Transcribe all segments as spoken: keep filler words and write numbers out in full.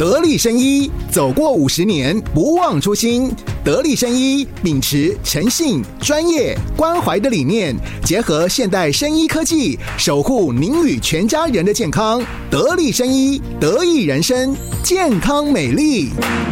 得力生医，走过五十年，不忘初心。得力生医秉持诚信、专业、关怀的理念，结合现代生医科技，守护您与全家人的健康。得力生医，得益人生，健康美丽。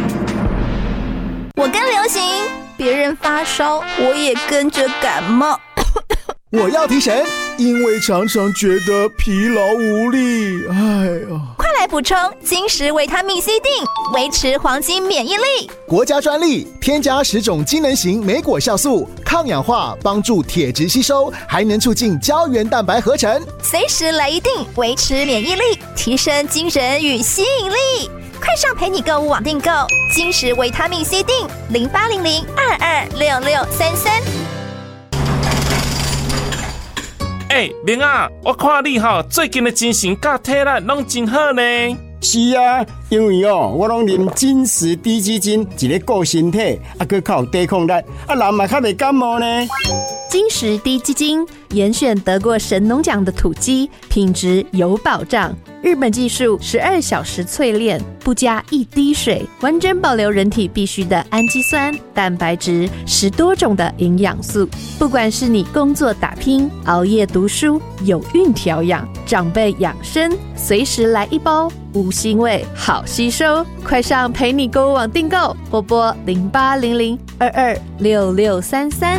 我跟流行，别人发烧，我也跟着感冒。 我要提神，因为常常觉得疲劳无力。哎呀， 快来补充金石维他命 C 锭，维持黄金免疫力。 国家专利，添加十种机能型莓果酵素，抗氧化，帮助铁质吸收，还能促进胶原蛋白合成。 随时来一锭，维持免疫力，提升精神与吸引力。快上陪你购物网订购金石维他命 C 锭，零八零零二二六六三三。 哎、欸，明啊，我看你哈最近的精神甲体力拢真好呢。 是啊，因为哦，我拢啉金石低基金，一个顾身体，啊，佮较有抵抗力，啊，人嘛较袂感冒呢。 金石低基金严选得过神农奖的土鸡，品质有保障。日本技术十二小时淬炼，不加一滴水，完整保留人体必需的氨基酸、蛋白质，十多种的营养素。不管是你工作打拼、熬夜读书、有孕调养、长辈养生，随时来一包，无腥味，好吸收。快上陪你购物网订购，或拨零八零零二二六六三三。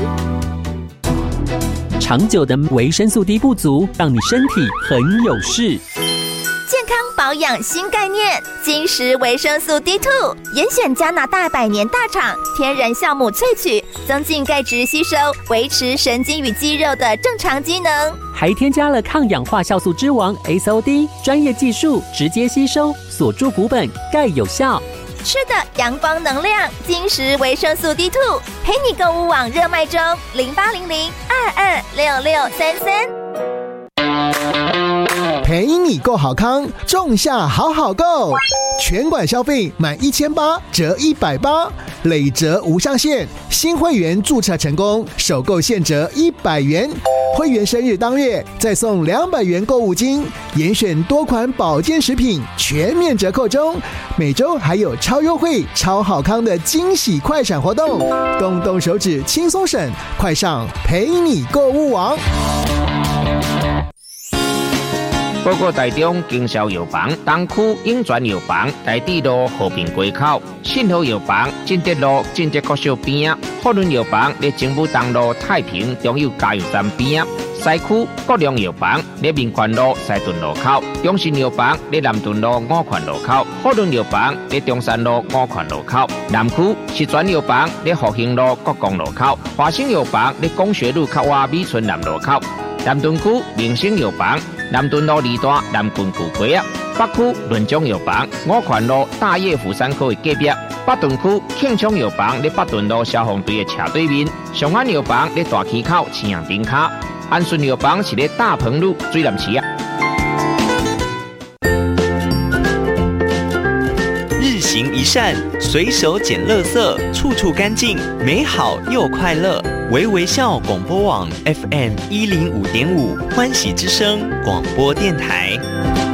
长久的维生素 D 不足，让你身体很有事。 健康保养新概念，金石维生素 D 二 严选加拿大百年大厂天然酵母萃取，增进钙质吸收，维持神经与肌肉的正常机能， 还添加了抗氧化酵素之王 S O D， 专业技术直接吸收，锁住骨本，钙有效。 吃的阳光能量，金石维生素 D 二 陪你购物网热卖中，零八零零二二六六三三。 陪你购好康，仲夏好好购，全馆消费满一千八折一百八，累折无上限。新会员注册成功，首购现折一百元。会员生日当月再送两百元购物金，严选多款保健食品全面折扣中。每周还有超优惠、超好康的惊喜快闪活动，动动手指轻松省，快上陪你购物网。 报告台中经销药房东区永泉药房台地路和平街口，信和药房进德路进德国小边，福伦药房在政府东路太平中油加油站边，西区国良药房在民权路西屯路口，中信药房在南屯路五权路口，福伦药房在中山路五权路口，南区石泉药房在复兴路国光路口，华兴药房在工学路靠外美村南路口，南屯区明星药房南屯路二段南郡古街啊，北区润中药房五权路大叶福山科的隔壁，北屯区庆昌药房在北屯路消防队的斜对面，上安药房在大溪口青阳顶卡，安顺药房是在大鹏路水南市啊。 日行一善，随手捡垃圾，处处干净，美好又快乐。微微笑广播网 F M 一零五点五，欢喜之声广播电台。